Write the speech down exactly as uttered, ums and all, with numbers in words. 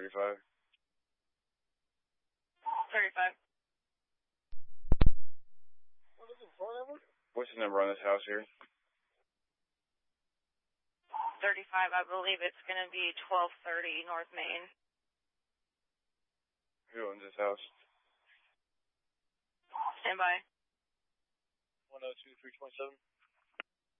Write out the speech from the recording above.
thirty-five. thirty-five. What is the phone number? What's the number on this house here? thirty-five, I believe it's going to be twelve thirty North Main. Who owns this house? Stand by. one oh two, three twenty-seven.